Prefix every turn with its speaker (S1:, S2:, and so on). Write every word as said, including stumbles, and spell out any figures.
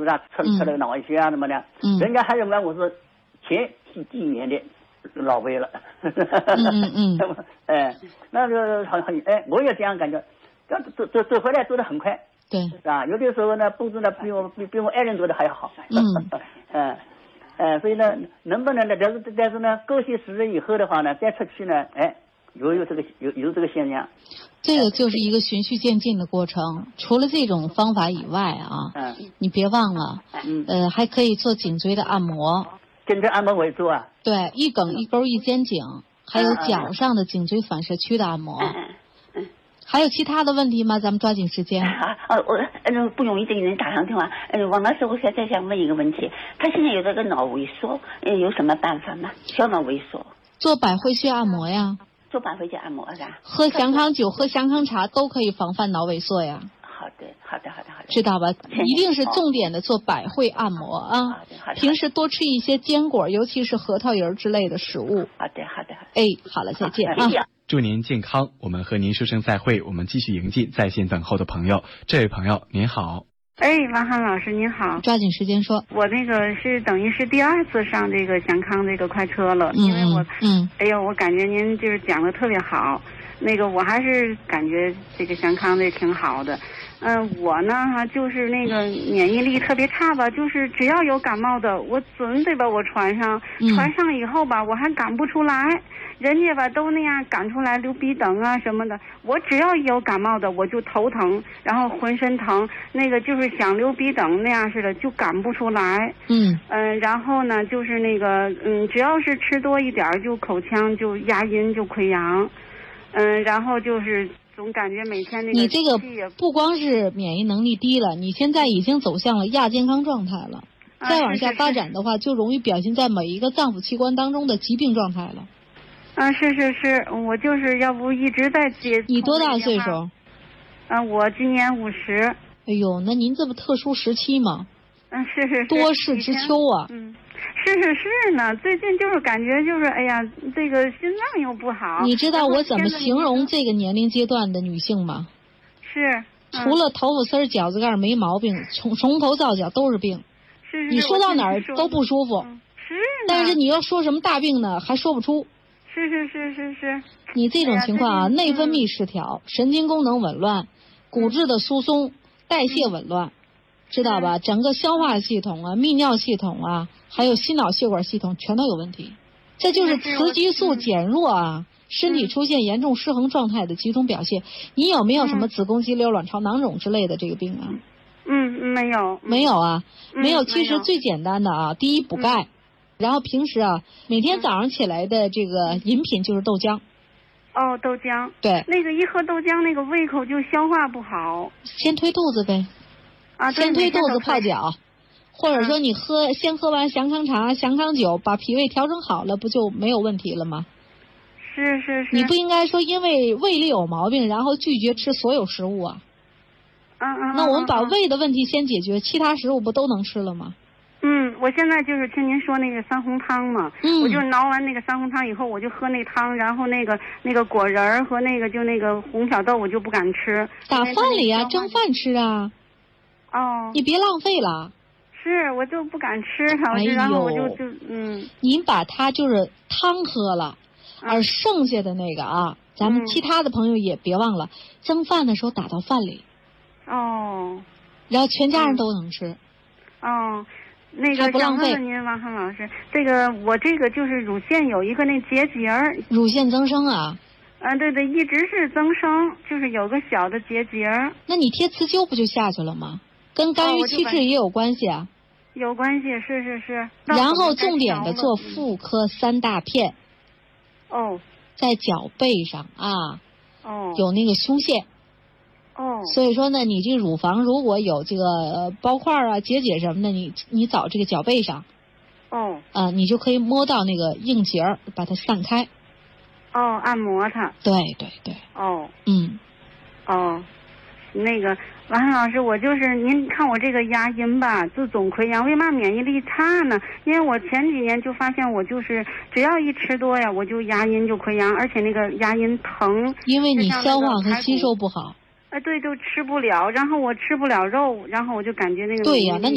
S1: 是吧？吃吃那个脑外血啊什么的，
S2: 嗯，
S1: 人家还认为我是前几几年的老辈了。
S2: 嗯嗯嗯，
S1: 哎，那个很很哎，我也这样感觉，这走走走回来走得很快。
S2: 对，
S1: 是吧？有的时候呢，步子呢比我比比我爱人做的还要好。
S2: 嗯，
S1: 嗯，哎，所以呢，能不能呢？但是但是呢，过些时日以后的话呢，再出去呢，哎，有有这个有有这个现象。
S2: 这个就是一个循序渐进的过程。除了这种方法以外啊，
S1: 嗯，
S2: 你别忘了，
S1: 嗯，
S2: 呃，还可以做颈椎的按摩。
S1: 颈椎按摩我也做啊。
S2: 对，一梗一勾一肩颈，还有脚上的颈椎反射区的按摩。还有其他的问题吗？咱们抓紧时间。
S3: 啊，呃，我呃不容易这个人打上电话。呃，王老师，我现在想问一个问题，他现在有这个脑萎缩，呃，有什么办法吗？小脑萎缩。
S2: 做百会穴按摩呀。
S3: 做百会穴按摩是吧？
S2: 喝祥康酒、喝祥康茶都可以防范脑萎缩呀。
S3: 好的，好的，好的，好的。
S2: 知道吧？一定是重点的做百会按摩啊。
S3: 好的，好的。
S2: 平时多吃一些坚果，尤其是核桃仁之类的食物。
S3: 好的，好的。
S2: 哎，好了，再见啊。
S4: 祝您健康，我们和您说声再会。我们继续迎进在线等候的朋友。这位朋友您好。
S5: 哎，王涵老师您好。
S2: 抓紧时间说。
S5: 我那个是等于是第二次上这个祥康这个快车了，
S2: 嗯、
S5: 因为我
S2: 嗯，
S5: 哎呦，我感觉您就是讲的特别好，那个我还是感觉这个祥康的挺好的。嗯、呃，我呢哈就是那个免疫力特别差吧，就是只要有感冒的，我准得把我传上，
S2: 嗯、
S5: 传上以后吧，我还赶不出来。人家吧都那样赶出来流鼻等啊什么的，我只要有感冒的我就头疼，然后浑身疼，那个就是想流鼻等那样似的就赶不出来。
S2: 嗯
S5: 嗯、呃，然后呢就是那个嗯，只要是吃多一点就口腔就压音就溃疡，嗯、呃，然后就是总感觉每天那个
S2: 你这个不光是免疫能力低了，你现在已经走向了亚健康状态了，
S5: 啊、
S2: 再往下发展的话就容易表现在每一个脏腑器官当中的疾病状态了。
S5: 啊，是是是，我就是要不一直在接。
S2: 你多大岁数？
S5: 啊，我今年五十。
S2: 哎呦，那您这不特殊时期吗？
S5: 嗯，是是是。
S2: 多事之秋啊。
S5: 嗯，是是是呢，最近就是感觉就是哎呀，这个心脏又不好。
S2: 你知道我怎么形容这个年龄阶段的女性吗？
S5: 是。
S2: 嗯、除了头发丝儿、脚趾盖没毛病，从从头到脚都是病。
S5: 是是。
S2: 你说到哪儿都不舒服。
S5: 嗯、是。
S2: 但是你要说什么大病呢，还说不出。
S5: 是是是是是，
S2: 你这种情况啊，
S5: 哎、
S2: 内分泌失调、嗯、神经功能紊乱、骨质的疏松、嗯、代谢紊乱，知道吧？整个消化系统啊、泌尿系统啊，还有心脑血管系统全都有问题。这就是雌激素减弱啊，身体出现严重失衡状态的几种表现。你有没有什么子宫肌瘤、卵巢囊肿之类的这个病啊？
S5: 嗯，没有。
S2: 没有啊，
S5: 嗯、
S2: 没有。其实最简单的啊，第一补钙。嗯，然后平时啊，每天早上起来的这个饮品就是豆浆。
S5: 哦，豆浆。
S2: 对。
S5: 那个一喝豆浆，那个胃口就消化不好。
S2: 先推肚子呗。
S5: 啊，
S2: 先推肚子泡脚，或者说你喝、嗯、先喝完祥康茶、祥康酒，把脾胃调整好了，不就没有问题了吗？
S5: 是是是。
S2: 你不应该说因为胃里有毛病，然后拒绝吃所有食物啊。
S5: 嗯嗯。
S2: 那我们把胃的问题先解决，其他食物不都能吃了吗？
S5: 嗯，我现在就是听您说那个三红汤嘛，
S2: 嗯，
S5: 我就熬完那个三红汤以后，我就喝那汤，然后那个那个果仁儿和那个就那个红小豆我就不敢吃。
S2: 打饭里啊，蒸饭吃啊。
S5: 哦。
S2: 你别浪费了。
S5: 是，我就不敢吃它，
S2: 哎、
S5: 然后我就就嗯。
S2: 您把它就是汤喝了，
S5: 嗯、
S2: 而剩下的那个啊，咱们其他的朋友也别忘了，嗯、蒸饭的时候打到饭里。
S5: 哦。
S2: 然后全家人都能吃。
S5: 嗯、哦。那个想问问您，王涵老师，这个我这个就是乳腺有一个那结节儿，
S2: 乳腺增生啊？
S5: 啊，对对，一直是增生，就是有个小的结节儿。
S2: 那你贴磁灸不就下去了吗？跟肝郁气滞也有关系啊。
S5: 哦、有关系，是是是。
S2: 然后重点的做妇科三大片。
S5: 哦。
S2: 在脚背上啊。
S5: 哦。
S2: 有那个胸腺。
S5: 哦，
S2: 所以说呢，你这个乳房如果有这个呃包块啊、结节什么的，你你找这个脚背上，
S5: 哦，
S2: 啊、呃，你就可以摸到那个硬结儿，把它散开。
S5: 哦，按摩它。
S2: 对对对。
S5: 哦。
S2: 嗯。
S5: 哦，那个王涵老师，我就是您看我这个牙龈吧，就总溃疡，为嘛免疫力差呢？因为我前几年就发现我就是只要一吃多呀，我就牙龈就溃疡，而且那个牙龈疼。
S2: 因为你消化和吸收不好。
S5: 哎，对，就吃不了，然后我吃不了肉，然后我就感觉那个
S2: 对呀、啊，那你。